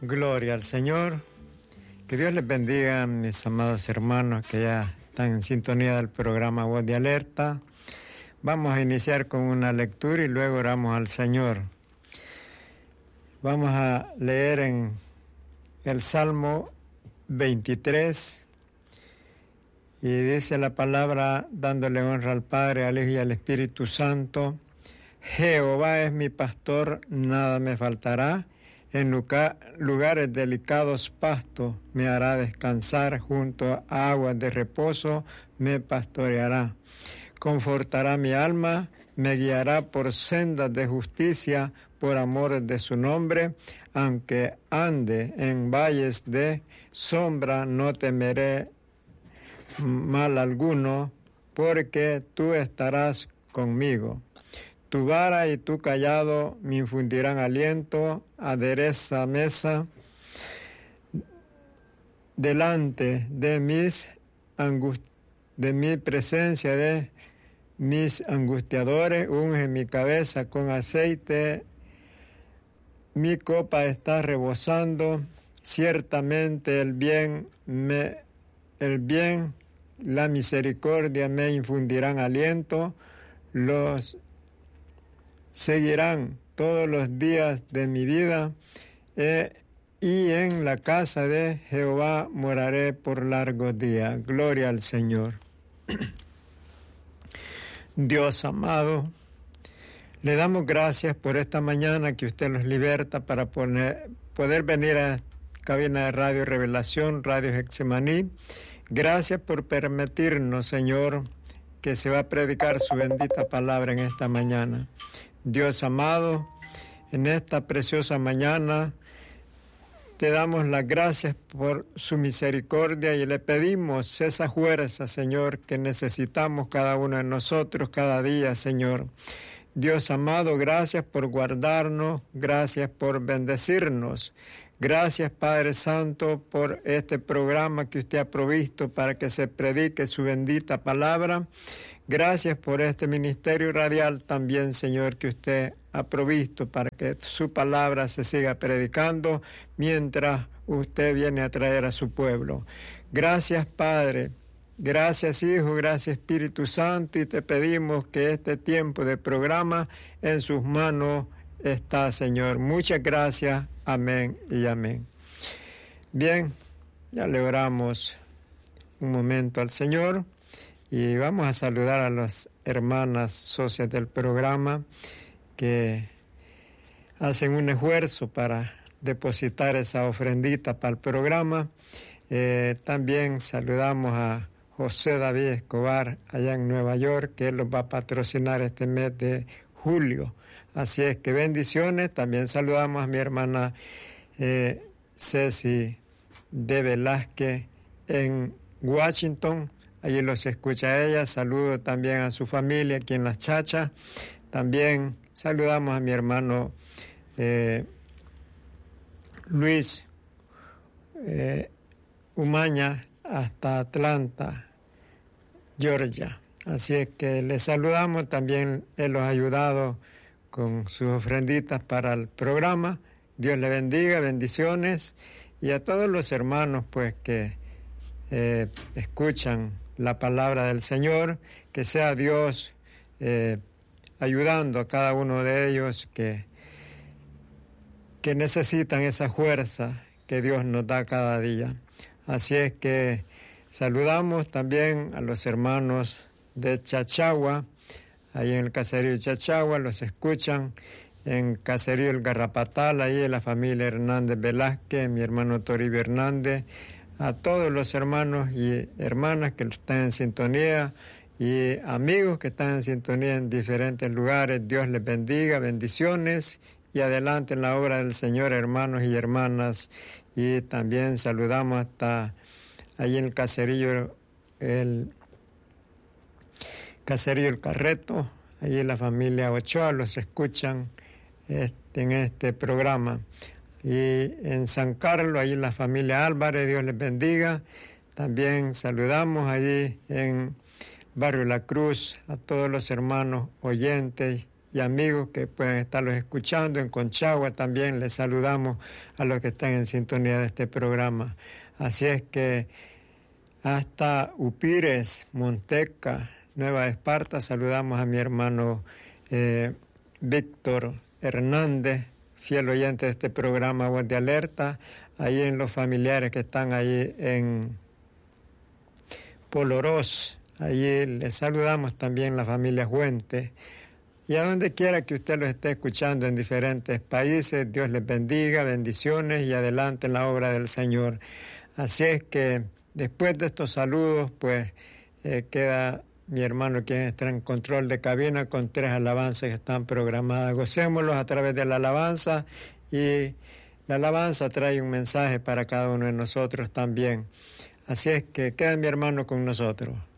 Gloria al Señor. Que Dios les bendiga, mis amados hermanos que ya están en sintonía del programa Voz de Alerta. Vamos a iniciar con una lectura y luego oramos al Señor. Vamos a leer en el Salmo 23 y dice la palabra, dándole honra al Padre, al Hijo y al Espíritu Santo. Jehová es mi pastor, nada me faltará. En lugares delicados pastos me hará descansar, junto a aguas de reposo me pastoreará. Confortará mi alma, me guiará por sendas de justicia, por amor de su nombre. Aunque ande en valles de sombra, no temeré mal alguno, porque tú estarás conmigo. Tu vara y tu cayado me infundirán aliento, adereza mesa delante de mi presencia de mis angustiadores, unge mi cabeza con aceite, mi copa está rebosando, ciertamente el bien, la misericordia me infundirán aliento, los seguirán todos los días de mi vida, y en la casa de Jehová moraré por largos días. Gloria al Señor. Dios amado, le damos gracias por esta mañana que usted nos liberta para poder venir a cabina de Radio Revelación, Radio Getsemaní. Gracias por permitirnos, Señor, que se va a predicar su bendita palabra en esta mañana. Dios amado, en esta preciosa mañana te damos las gracias por su misericordia y le pedimos esa fuerza, Señor, que necesitamos cada uno de nosotros cada día, Señor. Dios amado, gracias por guardarnos, gracias por bendecirnos. Gracias, Padre Santo, por este programa que usted ha provisto para que se predique su bendita palabra. Gracias por este ministerio radial también, Señor, que usted ha provisto para que su palabra se siga predicando mientras usted viene a traer a su pueblo. Gracias, Padre. Gracias, Hijo. Gracias, Espíritu Santo. Y te pedimos que este tiempo de programa en sus manos está, Señor. Muchas gracias. Amén y amén. Bien, ya le oramos un momento al Señor. Y vamos a saludar a las hermanas socias del programa que hacen un esfuerzo para depositar esa ofrendita para el programa. También saludamos a José David Escobar allá en Nueva York, que él los va a patrocinar este mes de julio. Así es que bendiciones. También saludamos a mi hermana Ceci de Velázquez en Washington. Allí los escucha ella. Saludo también a su familia aquí en Las Chachas. También saludamos a mi hermano Luis Umaña hasta Atlanta, Georgia. Así es que les saludamos. También él los ha ayudado con sus ofrenditas para el programa. Dios le bendiga, bendiciones. Y a todos los hermanos pues que escuchan la palabra del Señor, que sea Dios ayudando a cada uno de ellos que necesitan esa fuerza que Dios nos da cada día. Así es que saludamos también a los hermanos de Chachagua, ahí en el caserío Chachagua, los escuchan en caserío El Garrapatal, ahí en la familia Hernández Velázquez, mi hermano Toribio Hernández, a todos los hermanos y hermanas que están en sintonía y amigos que están en sintonía en diferentes lugares. Dios les bendiga, bendiciones y adelante en la obra del Señor, hermanos y hermanas. Y también saludamos hasta ahí en el caserío El Carreto, ahí en la familia Ochoa, los escuchan en este programa. Y en San Carlos, ahí en la familia Álvarez, Dios les bendiga. También saludamos allí en Barrio La Cruz a todos los hermanos oyentes y amigos que pueden estarlos escuchando. En Conchagua también les saludamos a los que están en sintonía de este programa. Así es que hasta Upires, Monteca, Nueva Esparta, saludamos a mi hermano Víctor Hernández, fiel oyente de este programa Voz de Alerta, ahí en los familiares que están ahí en Polorós. Allí les saludamos también la familia Fuentes. Y a donde quiera que usted los esté escuchando en diferentes países, Dios les bendiga, bendiciones y adelante en la obra del Señor. Así es que después de estos saludos, pues queda mi hermano quien está en control de cabina con 3 alabanzas que están programadas. Gocémoslos a través de la alabanza, y la alabanza trae un mensaje para cada uno de nosotros también. Así es que queda mi hermano con nosotros.